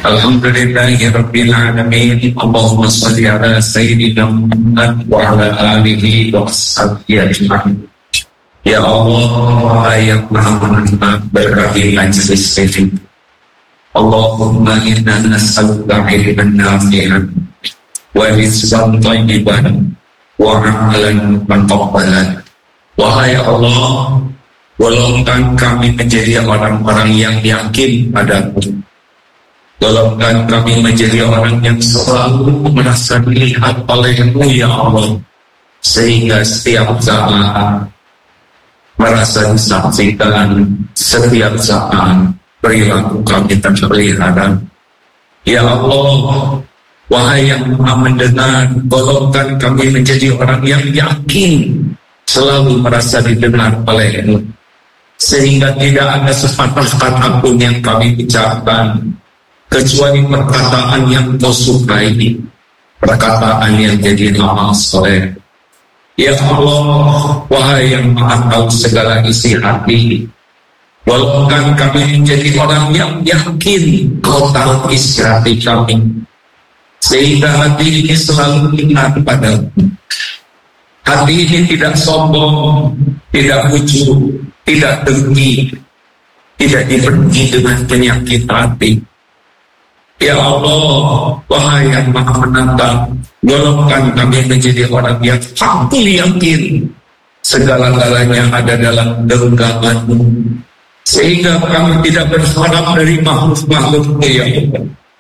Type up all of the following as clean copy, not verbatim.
Alhamdulillahi Rabbil Alamin. Allahumma salli ala Sayyidina Muhammad wa ala alihi wa sahbihi ajma'in. Ya Allah, ya Muhammad, berkahi majelis ini. Allahumma inna nas'aluka ilman nafi'an wa rizqan thayyiban wa amalan mutaqabbalan. Wahai Allah, golongkan kami menjadi orang-orang yang yakin padamu. Golongkan kami menjadi orang yang selalu merasa dilihat oleh-Mu ya Allah, sehingga setiap saat merasa disaksikan, setiap saat perilaku kami terpelihara. Ya Allah, wahai yang Maha mendengar, golongkan kami menjadi orang yang yakin, selalu merasa didengar oleh-Mu, sehingga tidak ada sepatah kata pun yang kami ucapkan kecuali perkataan yang Kau sukai, perkataan yang jadi amal soleh. Ya Allah, wahai yang Maha tahu segala isi hati, golongkan kami menjadi orang yang yakin Kau tahu isi hati kami, sehingga hati ini selalu ingat padamu. Hati ini tidak sombong, tidak ujub, tidak dengki, tidak dipenuhi dengan penyakit hati. Ya Allah, wahai yang Maha menatap, golongkan kami menjadi orang yang hakul yakin segala-galanya ada dalam genggaman-Mu, sehingga kami tidak berharap dari makhluk-makhluk-Mu ya Allah.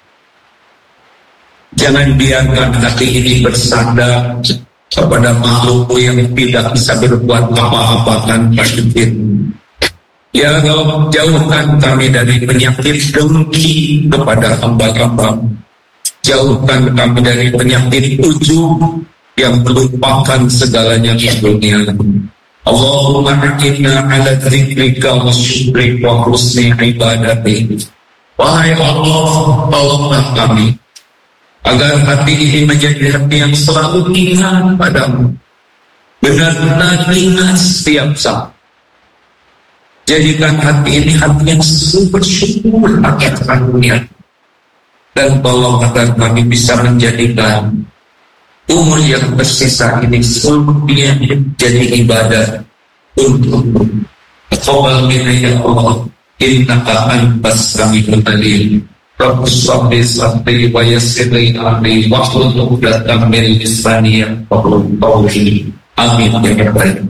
Jangan biarkan hati ini bersandar kepada makhluk-Mu yang tidak bisa berbuat apa-apa tanpa izin. Ya Allah, jauhkan kami dari penyakit dengki kepada hamba-Hamba-Mu. Jauhkan kami dari penyakit ujub yang melupakan segalanya di dunia. Allahumma inna ala dzikrika wa syukrika wa husni ibadatik. Wahai Allah, tolonglah kami agar hati ini menjadi hati yang selalu ingat padamu, benar-benar ingat setiap saat. Jadikan hati ini hati yang selalu bersyukur atas karunia, dan tolong agar kami bisa menjadikan umur yang bersisa ini seluruhnya jadi ibadah untuk-Mu. Taqabbal minna ya Allah, innaka antas samiul alim. Rabbus sabbi wa yassir li amri wahlul 'uqdatam min lisani yafqahu qawli. Amin ya rabbal alamin.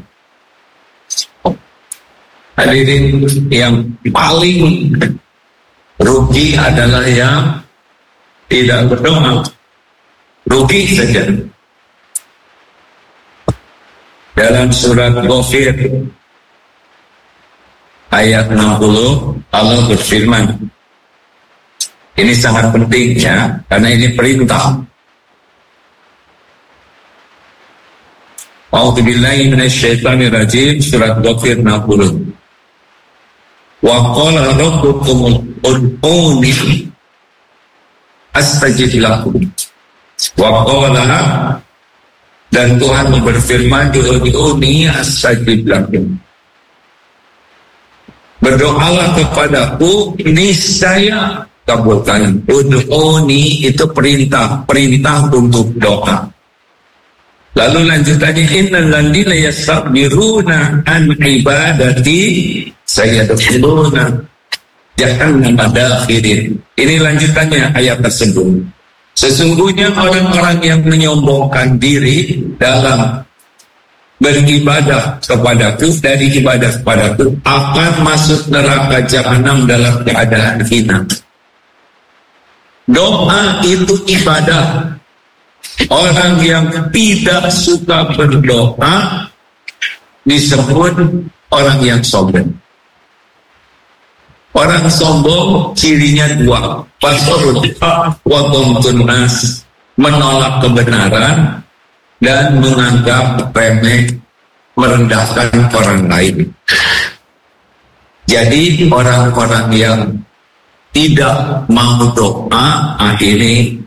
Hadirin, yang paling rugi adalah yang tidak berdoa. Rugi saja. Dalam surat Ghafir ayat 60 Allah berfirman, ini sangat penting ya, karena ini perintah. A'udzubillahi minasyaitonir rajim, surat Ghafir 60. Wa qala rabbukum ud'uni astajib lakum. Wa qala, dan Tuhan berfirman, ud'uni astajib lakum. Berdoalah kepadaku, niscaya kabulkan. Ud'uni itu perintah untuk doa. Lalu lanjutannya, innal ladzina yastakbiruna an ibadati sayadkhuluna jahannama dakhirin. Ini lanjutannya ayat tersebut. Sesungguhnya orang-orang yang menyombongkan diri dalam beribadah kepadaku, dari ibadah kepadaku, akan masuk neraka jahanam dalam keadaan hina. Doa itu ibadah. Orang yang tidak suka berdoa disebut orang yang sombong. Orang sombong cirinya dua, menolak kebenaran dan menganggap remeh, merendahkan orang lain. Jadi orang-orang yang tidak mau doa, ini